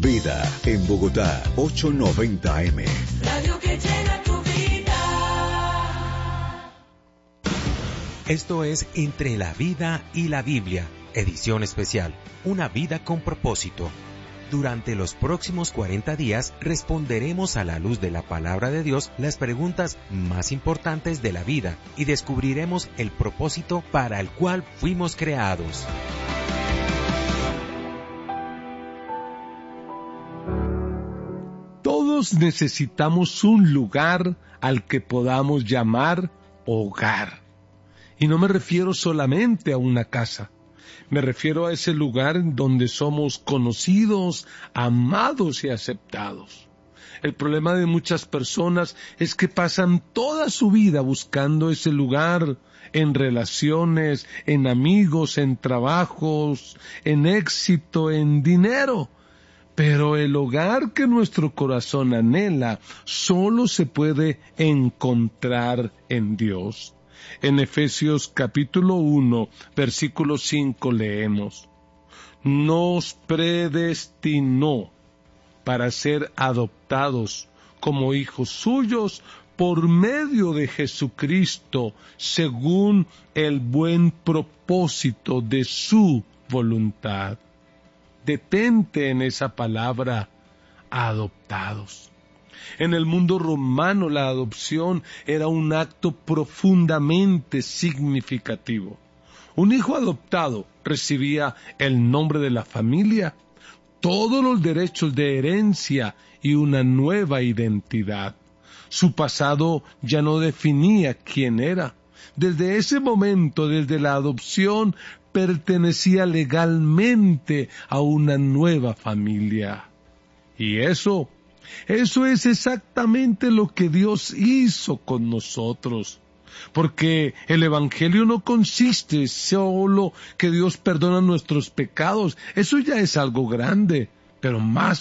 Vida en Bogotá, 890 AM. Radio que llena tu vida. Esto es Entre la Vida y la Biblia, edición especial, una vida con propósito. Durante los próximos 40 días responderemos a la luz de la palabra de Dios las preguntas más importantes de la vida y descubriremos el propósito para el cual fuimos creados. Todos necesitamos un lugar al que podamos llamar hogar. Y no me refiero solamente a una casa. Me refiero a ese lugar donde somos conocidos, amados y aceptados. El problema de muchas personas es que pasan toda su vida buscando ese lugar en relaciones, en amigos, en trabajos, en éxito, en dinero. Pero el hogar que nuestro corazón anhela solo se puede encontrar en Dios. En Efesios capítulo 1, versículo 5 leemos: nos predestinó para ser adoptados como hijos suyos por medio de Jesucristo, según el buen propósito de su voluntad. Detente en esa palabra, adoptados. En el mundo romano la adopción era un acto profundamente significativo. Un hijo adoptado recibía el nombre de la familia, todos los derechos de herencia y una nueva identidad. Su pasado ya no definía quién era. Desde ese momento, desde la adopción, pertenecía legalmente a una nueva familia. Y eso es exactamente lo que Dios hizo con nosotros. Porque el Evangelio no consiste solo que Dios perdona nuestros pecados. Eso ya es algo grande. Pero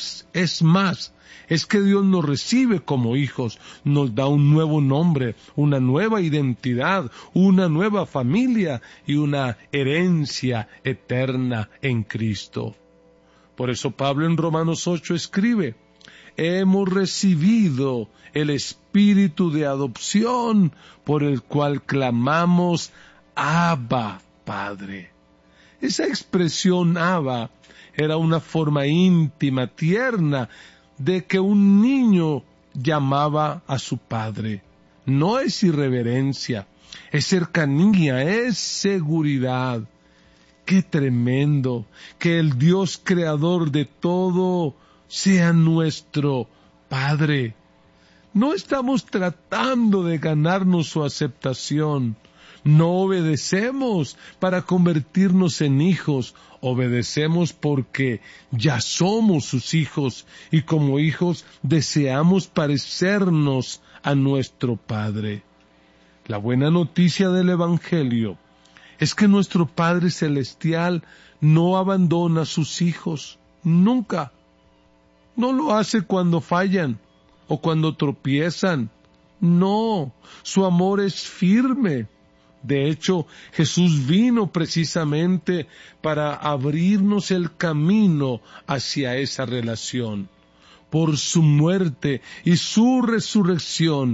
es que Dios nos recibe como hijos, nos da un nuevo nombre, una nueva identidad, una nueva familia y una herencia eterna en Cristo. Por eso Pablo en Romanos 8 escribe: hemos recibido el espíritu de adopción por el cual clamamos Abba, Padre. Esa expresión Abba era una forma íntima, tierna, de que un niño llamaba a su padre. No es irreverencia, es cercanía, es seguridad. ¡Qué tremendo! Que el Dios creador de todo sea nuestro Padre. No estamos tratando de ganarnos su aceptación. No obedecemos para convertirnos en hijos. Obedecemos porque ya somos sus hijos y como hijos deseamos parecernos a nuestro Padre. La buena noticia del Evangelio es que nuestro Padre Celestial no abandona a sus hijos, nunca. No lo hace cuando fallan o cuando tropiezan. No, su amor es firme. De hecho, Jesús vino precisamente para abrirnos el camino hacia esa relación. Por su muerte y su resurrección,